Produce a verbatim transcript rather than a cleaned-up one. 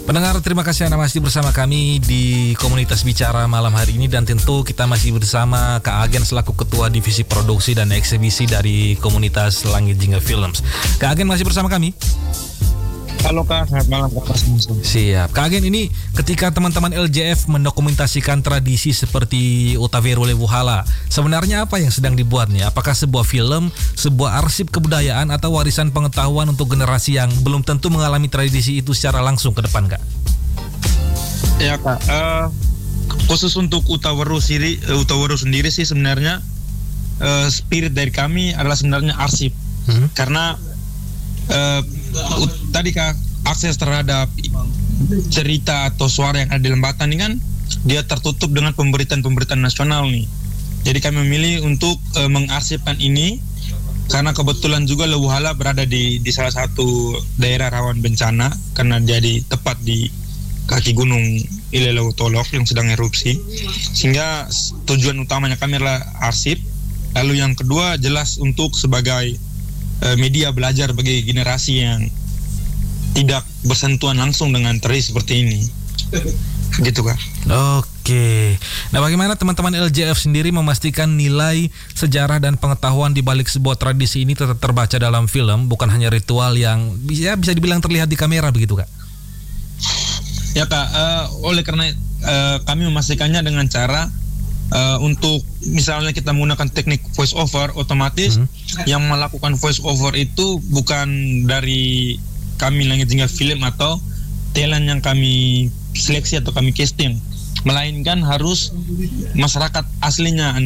Pendengar, terima kasih Anda masih bersama kami di Komunitas Bicara malam hari ini, dan tentu kita masih bersama Kak Agen selaku Ketua Divisi Produksi dan Eksebisi dari Komunitas Langit Jingga Films. Kak Agen masih bersama kami? Halo Kak, selamat malam Kak. Siap. Kak Agen, ini ketika teman-teman L J F mendokumentasikan tradisi seperti Otaveru Lewuhala, sebenarnya apa yang sedang dibuatnya? Apakah sebuah film, sebuah arsip kebudayaan, atau warisan pengetahuan untuk generasi yang belum tentu mengalami tradisi itu secara langsung ke depan, Kak? Ya Kak, uh, khusus untuk Otaveru sendiri, uh, Otaveru sendiri sih sebenarnya uh, spirit dari kami adalah sebenarnya arsip, hmm? karena uh, uh, tadi Kak, akses terhadap cerita atau suara yang ada di Lembata ini kan dia tertutup dengan pemberitaan-pemberitaan nasional nih. Jadi kami memilih untuk uh, mengarsipkan ini karena kebetulan juga Lewuhala berada di di salah satu daerah rawan bencana karena dia di tepat di kaki gunung Ilelewotolok yang sedang erupsi, sehingga tujuan utamanya kami adalah arsip. Lalu yang kedua jelas untuk sebagai uh, media belajar bagi generasi yang tidak bersentuhan langsung dengan tradisi seperti ini, gitu Kak. Oke. Nah, bagaimana teman-teman L J F sendiri memastikan nilai sejarah dan pengetahuan di balik sebuah tradisi ini tetap terbaca dalam film, bukan hanya ritual yang bisa bisa dibilang terlihat di kamera, begitu Kak? Ya Kak, uh, oleh karena uh, kami memastikannya dengan cara uh, untuk misalnya kita menggunakan teknik voice over, otomatis hmm. yang melakukan voice over itu bukan dari kami Langit Jingga Film atau talent yang kami seleksi atau kami casting, melainkan harus masyarakat aslinya